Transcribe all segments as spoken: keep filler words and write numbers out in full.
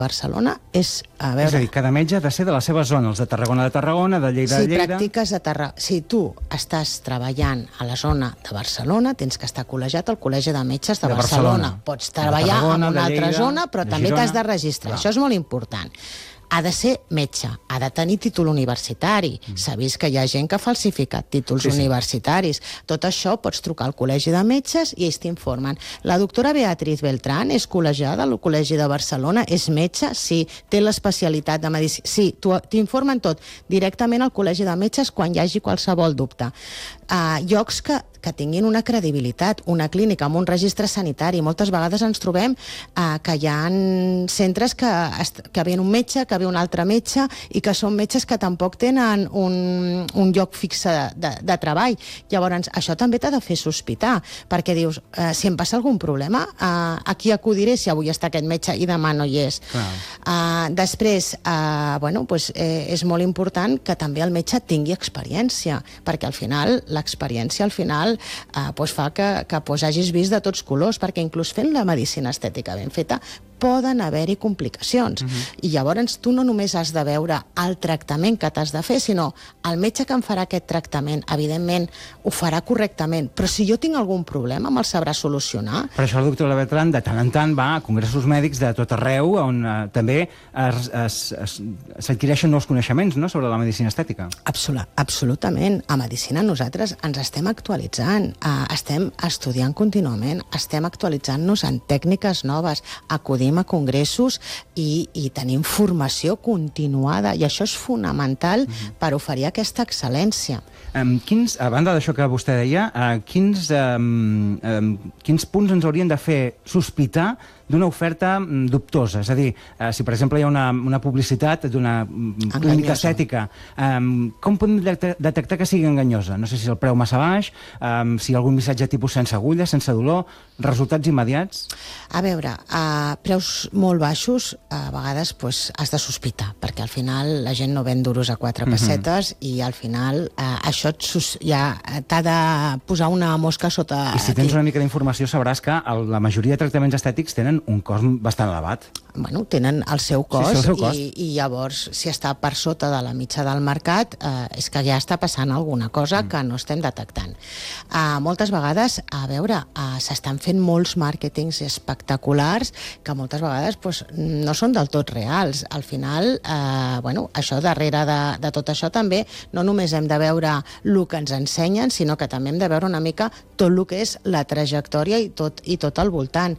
Barcelona és, a És a veure... dir, cada metge ha de ser de la seva zona, els de Tarragona de Tarragona, de Lleida de Si Lleida... practiques a Tarragona... Si tu estàs treballant a la zona de Barcelona, tens que estar col·legiat al Col·legi de Metges de, De Barcelona. Barcelona. Pots treballar Tarragona, en una de altra Lleida, zona, però de també Girona. t'has de registrar. Clar. Això és molt important. Ha de ser metge, ha de tenir títol universitari. Mm. S'ha vist que hi ha gent que ha falsificat títols Sí, sí. universitaris. Tot això pots trucar al Col·legi de Metges i ells t'informen. La doctora Beatriz Beltrán és col·legiada al Col·legi de Barcelona, és metge, sí, té l'especialitat de medicina. Sí, t'informen tot directament al Col·legi de Metges quan hi hagi qualsevol dubte. Uh, llocs que que tinguin una credibilitat, una clínica amb un registre sanitari. Moltes vegades ens trobem eh, que hi ha centres que, que ve un metge, que ve un altre metge i que són metges que tampoc tenen un, un lloc fixe de, de, de treball. Llavors, això també t'ha de fer sospitar, perquè dius, eh, si em passa algun problema, eh, a qui acudiré si avui està aquest metge i demà no hi és? Eh, després, eh, bueno, pues, eh, és molt important que també el metge tingui experiència, perquè al final, l'experiència al final Uh, pues fa que, que pues, hagis vist de tots colors, perquè inclús fent la medicina estètica ben feta poden haver-hi complicacions. Uh-huh. I llavors tu no només has de veure el tractament que t'has de fer, sinó el metge que em farà aquest tractament, evidentment, ho farà correctament, però si jo tinc algun problema, me'l sabrà solucionar. Per això la doctora Beltrán de tant en tant va a congressos mèdics de tot arreu on uh, també s'adquireixen nous coneixements, no?, sobre la medicina estètica. Absolut, absolutament. A medicina nosaltres ens estem actualitzant, uh, estem estudiant contínuament, estem actualitzant-nos en tècniques noves, acudim a congressos i, i tenim formació continuada, i això és fonamental uh-huh. per oferir aquesta excel·lència. Um, quins, a banda d'això que vostè deia, uh, quins, um, um, quins punts ens haurien de fer sospitar d'una oferta um, dubtosa? És a dir, uh, si per exemple hi ha una, una publicitat d'una um, clínica estètica, um, com podem detectar que sigui enganyosa? No sé si el preu massa baix, um, si hi ha algun missatge tipus sense agulla, sense dolor, resultats immediats? A veure, a preus molt baixos, a vegades pues, has de sospitar, perquè al final la gent no ven duros a quatre pessetes uh-huh. i al final eh, això ja t'ha de posar una mosca sota... I si tens una mica d'informació sabràs que el, la majoria de tractaments estètics tenen un cost bastant elevat. Bueno, tenen el seu cost, sí, sí, el seu cost. I, i llavors, si està per sota de la mitja del mercat, eh, és que ja està passant alguna cosa mm. que no estem detectant. Eh, moltes vegades, a veure, eh, s'estan fent molts màrquetings espectaculars que moltes vegades pues, no són del tot reals. Al final, eh, bueno, això darrere de, de tot això també no només hem de veure el que ens ensenyen, sinó que també hem de veure una mica tot el que és la trajectòria i tot, i tot al voltant.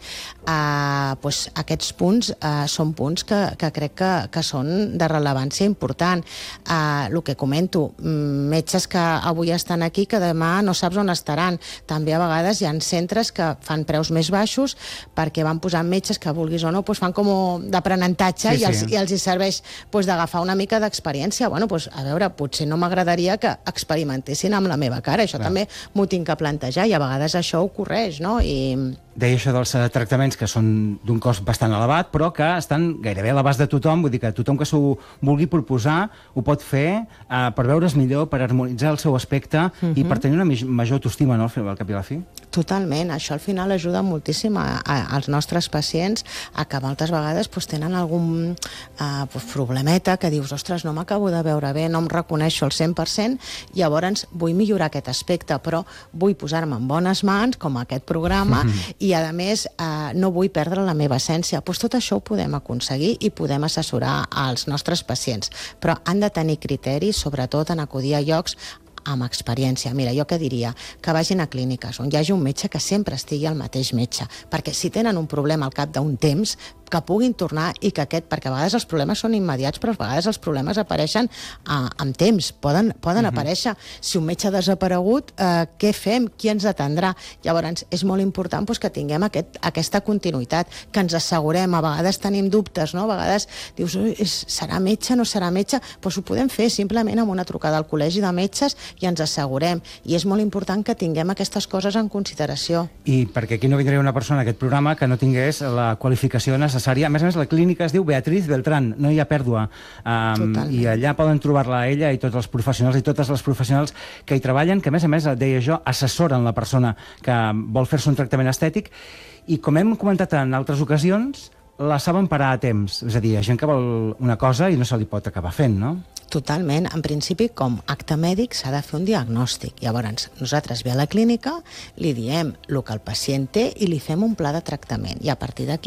Eh, pues, aquests punts Uh, són punts que, que crec que, que són de rellevància important. Uh, el que comento, metges que avui estan aquí que demà no saps on estaran. També a vegades hi ha centres que fan preus més baixos perquè van posant metges que vulguis o no, pues fan com d'aprenentatge sí, i, els, sí. i els hi serveix pues, d'agafar una mica d'experiència. Bueno, pues, a veure, potser no m'agradaria que experimentessin amb la meva cara. Això Clar. També m'ho tinc que plantejar i a vegades això ocorreix, no? I... Deia això dels tractaments que són d'un cost bastant elevat, però que estan gairebé a l'abast de tothom, vull dir que tothom que s'ho vulgui proposar ho pot fer eh, per veure's millor, per harmonitzar el seu aspecte uh-huh. i per tenir una major autoestima, no?, al cap i a la fi. Totalment, això al final ajuda moltíssim a, a, als nostres pacients a que moltes vegades pues, tenen algun uh, pues, problemeta que dius, ostres, no m'acabo de veure bé, no em reconeixo al cent per cent, llavors vull millorar aquest aspecte, però vull posar-me en bones mans, com aquest programa, uh-huh. i a més eh, no vull perdre la meva essència. Pues tot això ho podem aconseguir i podem assessorar als nostres pacients, però han de tenir criteris, sobretot en acudir a llocs amb experiència. Mira, jo què diria? Que vagin a clíniques on hi hagi un metge que sempre estigui el mateix metge, perquè si tenen un problema al cap d'un temps, que puguin tornar i que aquest, perquè a vegades els problemes són immediats, però a vegades els problemes apareixen uh, amb temps, poden, poden uh-huh. aparèixer. Si un metge ha desaparegut, uh, què fem? Qui ens atendrà? Llavors, és molt important pues, que tinguem aquest, aquesta continuïtat, que ens assegurem, a vegades tenim dubtes, no? A vegades dius, és, serà metge, no serà metge? Doncs ho podem fer simplement amb una trucada al Col·legi de Metges i ens assegurem. I és molt important que tinguem aquestes coses en consideració. I perquè aquí no vindria una persona a aquest programa que no tingués la qualificació necessària. A més a més, la clínica es diu Beatriz Beltrán, no hi ha pèrdua. Um, I allà poden trobar-la ella i tots els professionals i totes les professionals que hi treballen, que a més a més, deia jo, assessoren la persona que vol fer-se un tractament estètic. I com hem comentat en altres ocasions, la saben parar a temps. És a dir, hi ha gent que vol una cosa i no se li pot acabar fent, no? Totalment. En principi, com acte mèdic, s'ha de fer un diagnòstic. Llavors, nosaltres ve a la clínica, li diem el que el pacient té i li fem un pla de tractament. I a partir d'aquí